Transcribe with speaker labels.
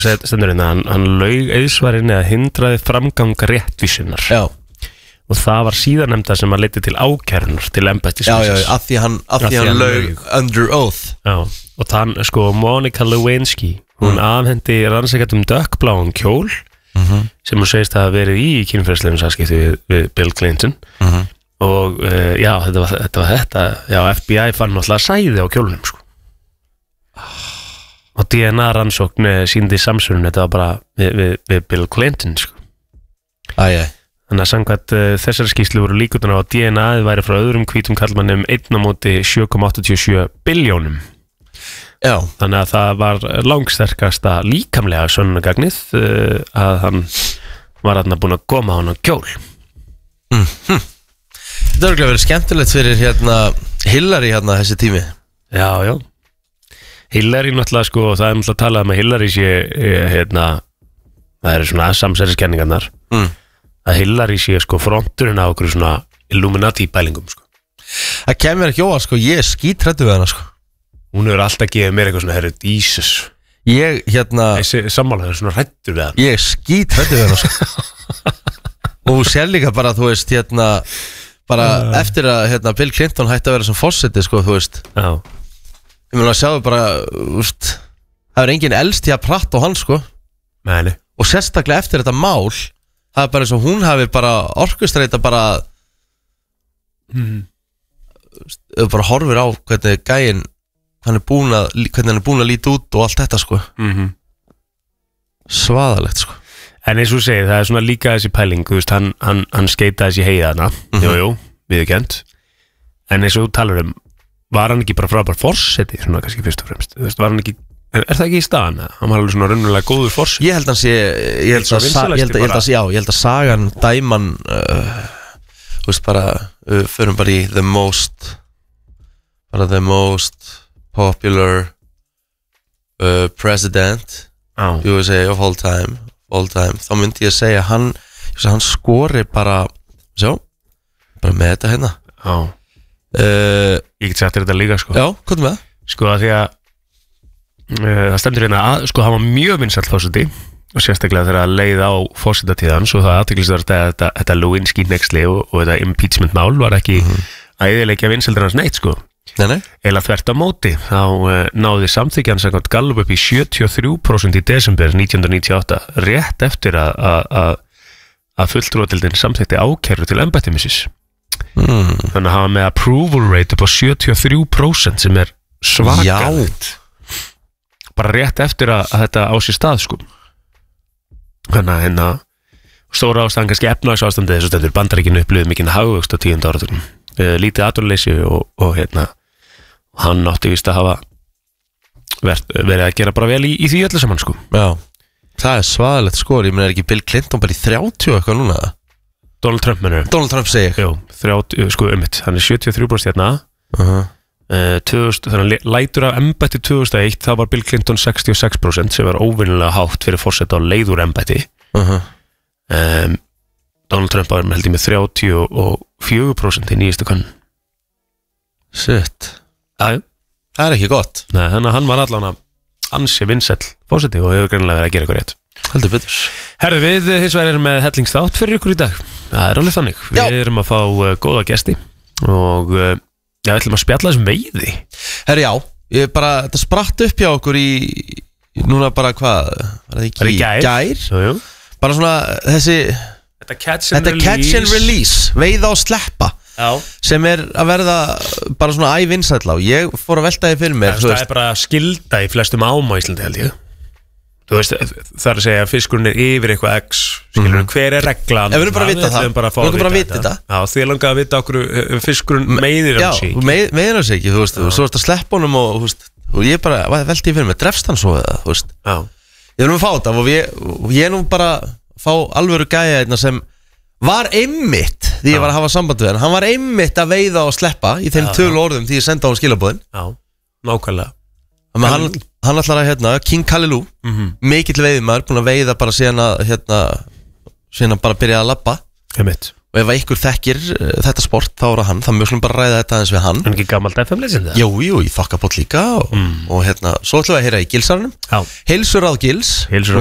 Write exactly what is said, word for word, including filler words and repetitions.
Speaker 1: stendur hérna, hann, hann laug auðsvarinni að hindraði framgang réttvísunar.
Speaker 2: Já.
Speaker 1: Og það var síðan nefnda sem að leiti til ákærunar til embættismannsins.
Speaker 2: Já, já, af því hann, af því hann laug under oath.
Speaker 1: Já, og þann, sko, Monica Lewinsky, hún mm. afhendi rannsækjandum dökkbláan kjól mm-hmm. sem hún segist að hafa verið í kynferðislegum samskipti við, við Bill Clinton mm-hmm. og uh, já, þetta var þetta, var þetta já, F B I fann náttúrulega sæði á kjólunum, sko. Og D N A rannsókn sýndi samsvörun, þetta var bara við, við, við Bill Clinton, sko.
Speaker 2: Æ, æ.
Speaker 1: Þannig að samkvæmt uh, þessari skýrslu voru líkurnar á að D N A-ið væri frá öðrum hvítum karlmannum einn á móti sjö komma áttatíu og sjö billjónum.
Speaker 2: Já. Þannig
Speaker 1: að það var langsterkasta líkamlega sönnunagagnið uh, að hann var þarna búinn að koma á hann á kjól.
Speaker 2: Mm -hmm. Þetta er verið skemmtilegt fyrir hérna Hillary hérna þessi tími.
Speaker 1: Já, já. Hillary náttúrulega, sko, það er náttúrulega að tala um að Hillary sé hérna, það eru svona samsæriskenningarnar mm. að Hillary sé, sko, fronturinn á okkur svona Illuminati pælingum, sko.
Speaker 2: Það kemur ekki óvart, sko, ég er skítræddur við hana, sko.
Speaker 1: Hún hefur alltaf gefið mér eitthvað svona, herri, Jesus.
Speaker 2: Ég, hérna
Speaker 1: Sammála, það er svona hræddur við hana.
Speaker 2: Ég er skítræddur við hana, sko. Og þú sér líka bara, þú veist, hérna bara uh. eftir að, hérna, Bill Clinton hætti að vera sem forseti, sko, þú veist.
Speaker 1: Já.
Speaker 2: Ég meina að sjáðu bara, þú veist, það er enginn elst í að pratta á hann, sko.
Speaker 1: Nei.
Speaker 2: Og sérstaklega eftir þetta mál, það er bara eins og hún hafi bara orkustreita bara
Speaker 1: mm.
Speaker 2: Þú bara horfir á hvernig gæinn hann er búin að, hvernig hann er búin að líta út og allt þetta, sko.
Speaker 1: Mm-hmm.
Speaker 2: Svaðalegt, sko.
Speaker 1: En eins og þú segir, það er svona líka þessi pæling, þú veist, hann, hann, hann skeitaði þessi heiða hana, mm-hmm. jú, jú, viðurkennt. En eins og þú talar um, var hann ekki bara frábær forseti, svona kannski fyrst og fremst, þú veist, var hann ekki, er, er það ekki í staðan, hann var alveg svona raunverulega góður forseti?
Speaker 2: Ég held að hann sé, ég held að, ég held að, ég held að, já, ég held að sagan dæman, uh, þú veist, bara, uh, förum bara í the most, bara the most popular uh, president
Speaker 1: oh.
Speaker 2: U S A of all time, all time, þá myndi ég segja hann, hann skori bara, sjá, bara með þetta hérna.
Speaker 1: Já.
Speaker 2: Oh.
Speaker 1: Uh, ég get sagt þér þetta líka, sko.
Speaker 2: Já, hvað er með það?
Speaker 1: Sko að því að uh, það stendur hérna að, sko, hann var mjög vinsæll forseti og sérstaklega þegar að leið á forsetatíðans og það athyglisvert að þetta, þetta Lewinsky hneyksli og, og þetta impeachment mál var ekki mm-hmm. að eyðileggja vinsældir hans neitt, sko.
Speaker 2: Nei, nei.
Speaker 1: Eða þvert á móti, þá uh, náði samþykjan samkvæmt Gallup upp í sjötíu og þrjú prósent í desember nítján hundruð níutíu og átta, rétt eftir að að, að fulltrúadeildin samþykti ákæru til embættisins.
Speaker 2: Mm.
Speaker 1: Þannig að hafa með approval rate upp á sjötíu og þrjú prósent sem er svakalegt. Bara rétt eftir að, að þetta á sér stað, sko. Þannig að hérna stóra ástæðan kannski efnahagsástandið þess að þetta er Bandaríkinu upplifið mikinn hagvöxt á tíunda áratugnum. Uh, lítið atvinnuleysi og, og hérna hann átti vist að hafa verið, verið að gera bara vel í, í því öllu saman, sko.
Speaker 2: Já, það er svaðalegt, sko. Ég meina, er ekki Bill Clinton bara í þrjátíu eitthvað núna?
Speaker 1: Donald Trump, mennur.
Speaker 2: Donald Trump segi ég.
Speaker 1: Jú, þrjátíu, sko, ummitt. Hann er sjötíu og þrjú prósent hérna.
Speaker 2: Uh-huh.
Speaker 1: uh, tvöþúsund, þannig að lætur af embætti tvö þúsund og eitt, þá var Bill Clinton sextíu og sex prósent sem var óvenjulega hátt fyrir forseta á leiður embætti.
Speaker 2: Uh-huh.
Speaker 1: um, Donald Trump var held ég með þrjátíu og fjögur prósent í nýjastu kann.
Speaker 2: Shit.
Speaker 1: Já,
Speaker 2: það er ekki gott.
Speaker 1: Nei, þannig að hann var allan að ansi vinsæll forseti og hefur greinilega verið að gera eitthvað rétt.
Speaker 2: Heldur betur.
Speaker 1: Herðu, við hins vegar erum með hellingsþátt fyrir ykkur í dag. Það er alveg þannig. Já. Við erum að fá uh, góða gesti og uh, já, við ætlum að spjalla þessum veiði.
Speaker 2: Herru, já, ég bara, þetta spratt upp hjá okkur í, núna bara hvað, var það ekki
Speaker 1: í gær?
Speaker 2: gær?
Speaker 1: Jú, jú.
Speaker 2: Bara svona þessi,
Speaker 1: þetta catch and
Speaker 2: þetta
Speaker 1: release,
Speaker 2: catch and release, veiða og sleppa. Já. Sem er að verða bara svona ævinsæll á. Ég fór að velta því fyrir mér.
Speaker 1: Það er bara skilda í flestum ám á Íslandi, held ég. Þú veist, það er að segja að fiskurinn er yfir eitthvað x, skilur, mm. hver er reglan?
Speaker 2: Ég vil bara vita það. Við
Speaker 1: viljum
Speaker 2: bara vita þetta.
Speaker 1: Já, því er langað að vita okkur fiskurinn meiðir á sig.
Speaker 2: Já, meið, meiðir á sig ekki, þú veist, og svo erst að sleppa honum og, þú veist, og ég bara velti því fyrir mér, drefst hann svo eða, þú veist.
Speaker 1: Já.
Speaker 2: Ég vil nú fá þetta og ég, og ég nú bara fá alvöru gæja einna sem var einmitt því ég var að hafa samband við hann. Hann var einmitt að veiða og sleppa í þeim tölu orðum því ég senda á hann skilabóðin. Já, nákvæmlega. Hann, hann ætlar að, hérna, King Kalilu, mm-hmm. mikill veiðmaður, búin að veiða bara síðan að, hérna, síðan að bara byrja að labba.
Speaker 1: Einmitt.
Speaker 2: Og ef einhver þekkir uh, þetta sport, þá er það hann. Það mjög slum bara ræða þetta aðeins við hann.
Speaker 1: En ekki gammalt F M-leysindi?
Speaker 2: Jú, jú, í þokkabót líka og, mm. og hérna, svo ætlum við að heyra í Gilsarnum. Heilsuráð Gils.
Speaker 1: Heilsuráð